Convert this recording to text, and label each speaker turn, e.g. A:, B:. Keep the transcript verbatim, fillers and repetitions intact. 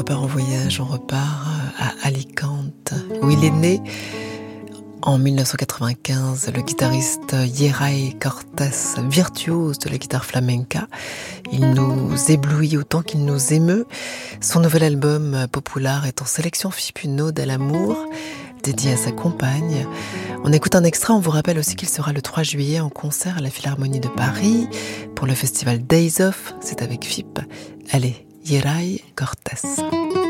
A: repart en voyage, on repart à Alicante, où il est né en dix-neuf cent quatre-vingt-quinze, le guitariste Yeray Cortés, virtuose de la guitare flamenca. Il nous éblouit autant qu'il nous émeut. Son nouvel album Popular est en sélection F I P, une ode à l'amour, dédié à sa compagne. On écoute un extrait, on vous rappelle aussi qu'il sera le trois juillet en concert à la Philharmonie de Paris pour le festival Days Off, c'est avec F I P. Allez, Yeray Cortés.